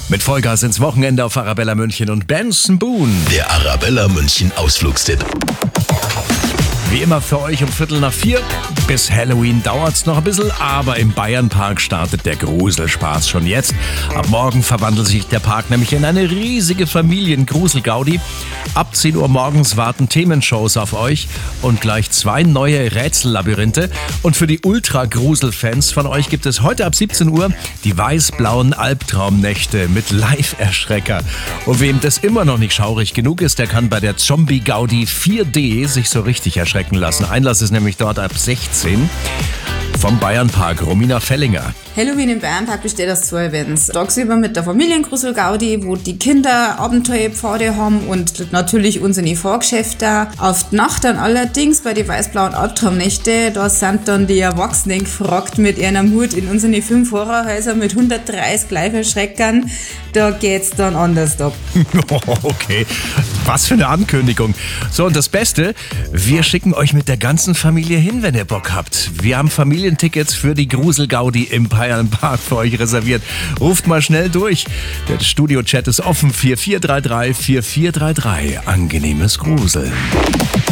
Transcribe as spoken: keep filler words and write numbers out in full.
Mit Vollgas ins Wochenende auf Arabella München und Benson Boone. Der Arabella München Ausflugstipp. Wie immer für euch um Viertel nach vier. Bis Halloween dauert's noch ein bisschen, aber im Bayernpark startet der Gruselspaß schon jetzt. Ab morgen verwandelt sich der Park nämlich in eine riesige Familiengruselgaudi. Ab zehn Uhr morgens warten Themenshows auf euch und gleich zwei neue Rätsellabyrinthe. Und für die Ultra-Grusel-Fans von euch gibt es heute ab siebzehn Uhr die weiß-blauen Albtraumnächte mit Live-Erschrecker. Und wem das immer noch nicht schaurig genug ist, der kann bei der Zombie-Gaudi vier D sich so richtig erschrecken lassen. Einlass ist nämlich dort ab sechzehn. Vom Bayernpark, Romina Fellinger. Halloween im Bayernpark besteht aus zwei Events. Tagsüber mit der Familiengruselgaudi, wo die Kinder Abenteuerpfade haben und natürlich unsere Fahrgeschäfte. Auf die Nacht dann allerdings bei den weiß-blauen Albtraumnächte, da sind dann die Erwachsenen gefragt mit ihrem Mut in unsere fünf Horrorhäuser mit hundertdreißig Live-Erschreckern. Da geht's dann anders ab. Okay, was für eine Ankündigung. So, und das Beste, wir schicken euch mit der ganzen Familie hin, wenn ihr Bock habt. Wir haben Familientickets für die Gruselgaudi im Bayernpark für euch reserviert. Ruft mal schnell durch. Der Studio-Chat ist offen. vier vier drei drei vier vier drei drei. Angenehmes Gruseln.